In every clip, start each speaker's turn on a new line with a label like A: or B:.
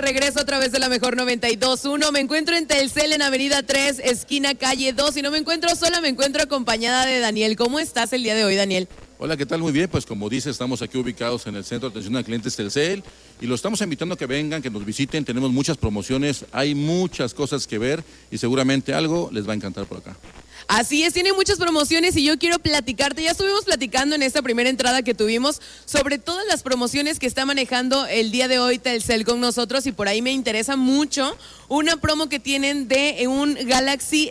A: regreso a través de la mejor 92.1. Me encuentro en Telcel, en Avenida 3, esquina calle 2. Y no me encuentro sola, me encuentro acompañada de Daniel. ¿Cómo estás el día de hoy, Daniel?
B: Hola, ¿qué tal? Muy bien, pues como dice, estamos aquí ubicados en el Centro de Atención a Clientes Telcel y lo estamos invitando a que vengan, que nos visiten. Tenemos muchas promociones, hay muchas cosas que ver y seguramente algo les va a encantar por acá.
A: Así es, tiene muchas promociones y yo quiero platicarte, ya estuvimos platicando en esta primera entrada que tuvimos sobre todas las promociones que está manejando el día de hoy Telcel con nosotros y por ahí me interesa mucho una promo que tienen de un Galaxy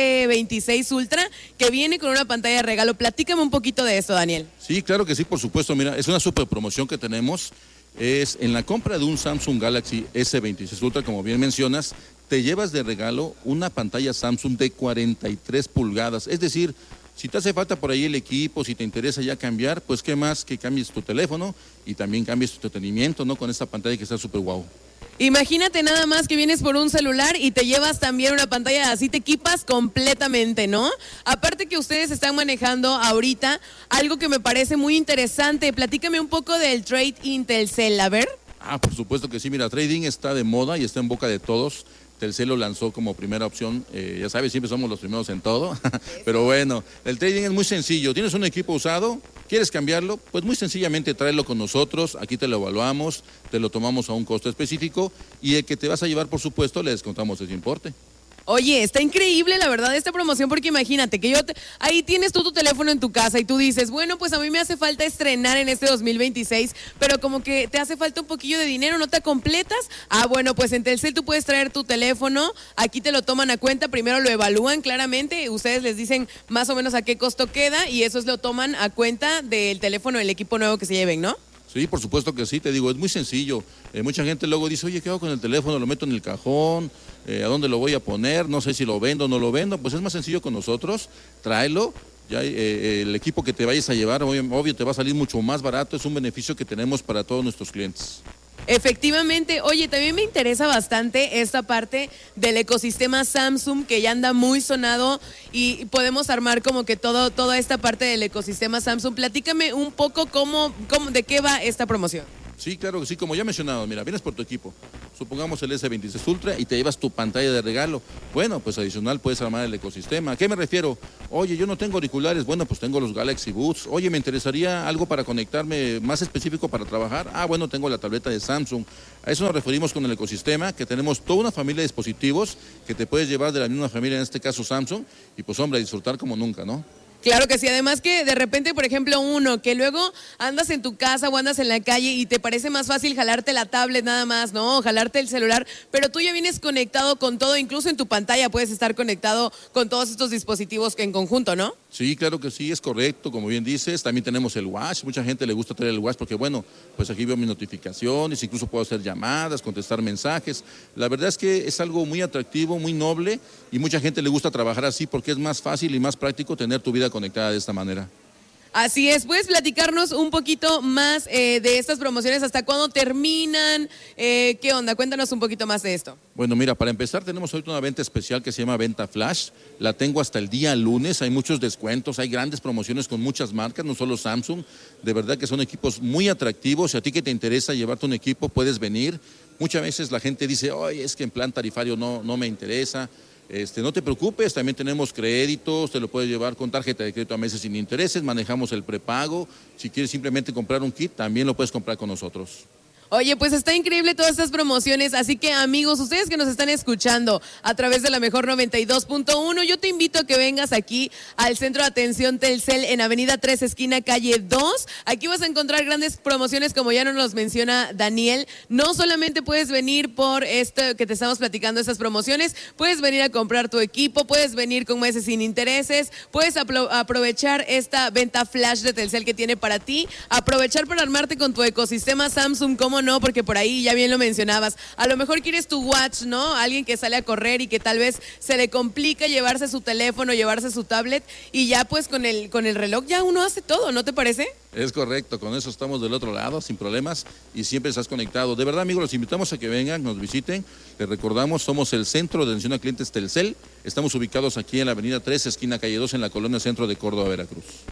A: S26 Ultra que viene con una pantalla de regalo. Platícame un poquito de eso, Daniel.
B: Sí, claro que sí, por supuesto, mira, es una super promoción que tenemos, es en la compra de un Samsung Galaxy S26 Ultra, como bien mencionas, te llevas de regalo una pantalla Samsung de 43 pulgadas. Es decir, si te hace falta por ahí el equipo, si te interesa ya cambiar, pues qué más que cambies tu teléfono y también cambies tu entretenimiento, ¿no? Con esta pantalla que está súper guau.
A: Imagínate nada más que vienes por un celular y te llevas también una pantalla, así te equipas completamente, ¿no? Aparte que ustedes están manejando ahorita algo que me parece muy interesante. Platícame un poco del Trade-in Telcel, a ver.
B: Por supuesto que sí, mira, trading está de moda y está en boca de todos. Telcel lo lanzó como primera opción, ya sabes, siempre somos los primeros en todo, pero bueno, el trading es muy sencillo, tienes un equipo usado, ¿quieres cambiarlo? Pues muy sencillamente tráelo con nosotros, aquí te lo evaluamos, te lo tomamos a un costo específico y el que te vas a llevar, por supuesto, le descontamos ese importe.
A: Oye, está increíble la verdad esta promoción porque imagínate que ahí tienes tú tu teléfono en tu casa y tú dices, bueno, pues a mí me hace falta estrenar en este 2026, pero como que te hace falta un poquillo de dinero, ¿no te completas? Bueno, pues en Telcel tú puedes traer tu teléfono, aquí te lo toman a cuenta, primero lo evalúan claramente, ustedes les dicen más o menos a qué costo queda y eso lo toman a cuenta del teléfono del equipo nuevo que se lleven, ¿no?
B: Sí, por supuesto que sí, te digo, es muy sencillo. Mucha gente luego dice, oye, ¿qué hago con el teléfono? ¿Lo meto en el cajón? ¿A dónde lo voy a poner? No sé si lo vendo o no lo vendo. Pues es más sencillo con nosotros, tráelo. Ya el equipo que te vayas a llevar, obvio, te va a salir mucho más barato. Es un beneficio que tenemos para todos nuestros clientes.
A: Efectivamente, oye, también me interesa bastante esta parte del ecosistema Samsung que ya anda muy sonado y podemos armar como que toda esta parte del ecosistema Samsung. Platícame un poco de qué va esta promoción.
B: Sí, claro que sí, como ya he mencionado, mira, vienes por tu equipo, supongamos el S26 Ultra y te llevas tu pantalla de regalo. Bueno, pues adicional puedes armar el ecosistema. ¿A qué me refiero? Oye, yo no tengo auriculares, bueno, pues tengo los Galaxy Buds. Oye, me interesaría algo para conectarme más específico para trabajar. Bueno, tengo la tableta de Samsung. A eso nos referimos con el ecosistema, que tenemos toda una familia de dispositivos que te puedes llevar de la misma familia, en este caso Samsung, y pues hombre, disfrutar como nunca, ¿no?
A: Claro que sí, además que de repente, por ejemplo, que luego andas en tu casa o andas en la calle y te parece más fácil jalarte la tablet nada más, ¿no? O jalarte el celular, pero tú ya vienes conectado con todo, incluso en tu pantalla puedes estar conectado con todos estos dispositivos en conjunto, ¿no?
B: Sí, claro que sí, es correcto, como bien dices, también tenemos el Watch, mucha gente le gusta traer el Watch porque bueno, pues aquí veo mis notificaciones, incluso puedo hacer llamadas, contestar mensajes, la verdad es que es algo muy atractivo, muy noble y mucha gente le gusta trabajar así porque es más fácil y más práctico tener tu vida conectada de esta manera.
A: Así es, ¿puedes platicarnos un poquito más de estas promociones? ¿Hasta cuándo terminan? ¿Qué onda? Cuéntanos un poquito más de esto.
B: Bueno, mira, para empezar tenemos ahorita una venta especial que se llama Venta Flash. La tengo hasta el día lunes, hay muchos descuentos, hay grandes promociones con muchas marcas, no solo Samsung. De verdad que son equipos muy atractivos. Si a ti que te interesa llevarte un equipo, puedes venir. Muchas veces la gente dice, oye, es que en plan tarifario no me interesa. No te preocupes, también tenemos créditos, te lo puedes llevar con tarjeta de crédito a meses sin intereses, manejamos el prepago, si quieres simplemente comprar un kit, también lo puedes comprar con nosotros.
A: Oye, pues está increíble todas estas promociones, así que amigos, ustedes que nos están escuchando a través de la mejor 92.1, yo te invito a que vengas aquí al Centro de Atención Telcel en Avenida 3, esquina calle 2. Aquí vas a encontrar grandes promociones como ya nos menciona Daniel. No solamente puedes venir por esto que te estamos platicando, estas promociones, puedes venir a comprar tu equipo, puedes venir con meses sin intereses, puedes aprovechar esta venta flash de Telcel que tiene para ti, aprovechar para armarte con tu ecosistema Samsung, como no, porque por ahí ya bien lo mencionabas, a lo mejor quieres tu Watch, ¿no? Alguien que sale a correr y que tal vez se le complica llevarse su teléfono, llevarse su tablet y ya pues con el reloj ya uno hace todo, ¿no te parece?
B: Es correcto, con eso estamos del otro lado, sin problemas y siempre estás conectado. De verdad, amigos, los invitamos a que vengan, nos visiten. Les recordamos, somos el Centro de Atención a Clientes Telcel. Estamos ubicados aquí en la Avenida 3, esquina calle 2, en la colonia Centro de Córdoba, Veracruz.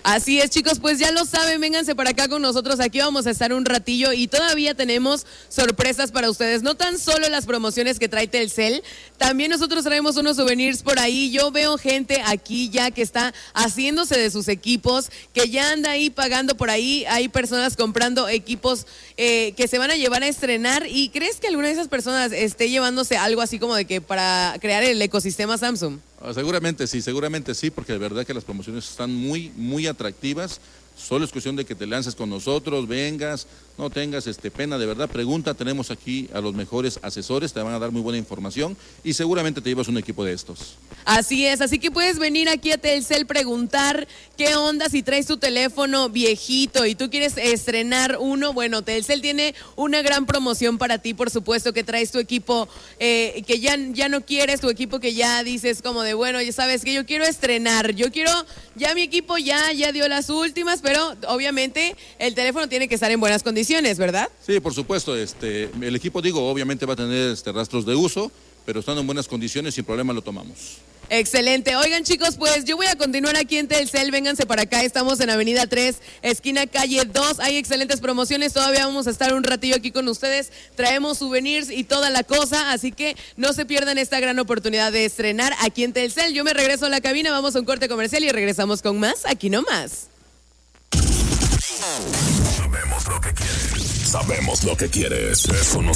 A: Así es, chicos, pues ya lo saben, vénganse para acá con nosotros, aquí vamos a estar un ratillo y todavía tenemos sorpresas para ustedes, no tan solo las promociones que trae Telcel, también nosotros traemos unos souvenirs por ahí. Yo veo gente aquí ya que está haciéndose de sus equipos, que ya anda ahí pagando por ahí, hay personas comprando equipos que se van a llevar a estrenar. ¿Y crees que alguna de esas personas esté llevándose algo así como de que para crear el ecosistema Samsung?
B: Seguramente sí, porque de verdad que las promociones están muy, muy atractivas. Solo es cuestión de que te lances con nosotros, vengas, no tengas pena, de verdad, pregunta, tenemos aquí a los mejores asesores, te van a dar muy buena información y seguramente te llevas un equipo de estos.
A: Así es, así que puedes venir aquí a Telcel, preguntar qué onda si traes tu teléfono viejito y tú quieres estrenar uno. Bueno, Telcel tiene una gran promoción para ti, por supuesto, que traes tu equipo que ya no quieres, tu equipo que ya dices como de, bueno, ya sabes que yo quiero estrenar, ya mi equipo ya dio las últimas, pero obviamente el teléfono tiene que estar en buenas condiciones, ¿verdad?
B: Sí, por supuesto, el equipo, obviamente va a tener rastros de uso, pero estando en buenas condiciones, sin problema lo tomamos.
A: Excelente. Oigan, chicos, pues yo voy a continuar aquí en Telcel, vénganse para acá, estamos en Avenida 3, esquina calle 2, hay excelentes promociones, todavía vamos a estar un ratillo aquí con ustedes, traemos souvenirs y toda la cosa, así que no se pierdan esta gran oportunidad de estrenar aquí en Telcel. Yo me regreso a la cabina, vamos a un corte comercial y regresamos con más, aquí nomás.
C: Sabemos lo que quieres. Eso no